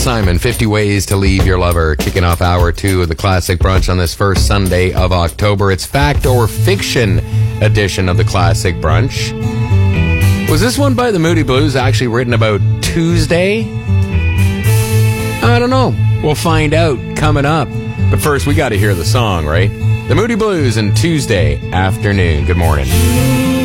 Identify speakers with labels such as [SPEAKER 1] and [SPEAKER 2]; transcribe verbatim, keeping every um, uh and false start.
[SPEAKER 1] Simon, fifty Ways to Leave Your Lover, kicking off hour two of the Classic Brunch on this first Sunday of October. It's Fact or Fiction edition of the Classic Brunch. Was this one by the Moody Blues actually written about Tuesday? I don't know. We'll find out coming up. But first, we got to hear the song, right? The Moody Blues and Tuesday Afternoon. Good morning.